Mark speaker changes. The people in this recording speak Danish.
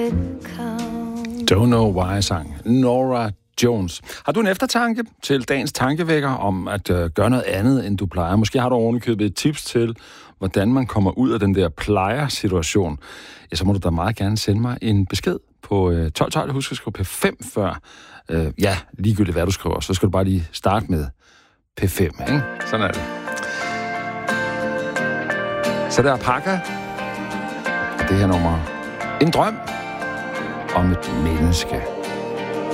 Speaker 1: Don't Know Why-sang Norah Jones. Har du en eftertanke til dagens tankevækker om at gøre noget andet, end du plejer? Måske har du ovenikøbet et tips til, hvordan man kommer ud af den der plejer-situation. Ja, så må du da meget gerne sende mig en besked på 1212. Husk at skrive P5 før. Ja, ligegyldigt hvad du skriver, så skal du bare lige starte med P5, ikke? Sådan er det. Så der er Pakker. Og det her nummer. En drøm om et menneske.